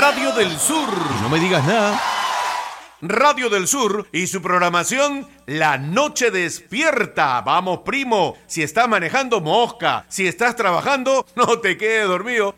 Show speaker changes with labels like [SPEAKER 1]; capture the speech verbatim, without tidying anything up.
[SPEAKER 1] Radio del Sur.
[SPEAKER 2] No me digas nada.
[SPEAKER 1] Radio del Sur y su programación La Noche Despierta. Vamos, primo, si estás manejando, mosca. Si estás trabajando, no te quedes dormido.